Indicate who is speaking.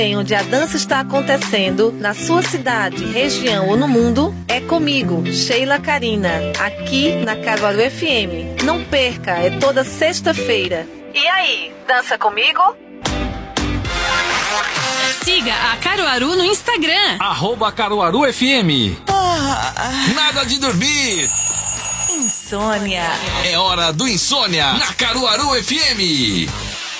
Speaker 1: Onde a dança está acontecendo, na sua cidade, região ou no mundo, é comigo, Sheila Carina, aqui na Caruaru FM. Não perca, é toda sexta-feira. E aí, dança comigo?
Speaker 2: Siga a Caruaru no Instagram.
Speaker 3: @CaruaruFM. Nada de dormir.
Speaker 2: Insônia.
Speaker 3: É hora do Insônia na Caruaru FM.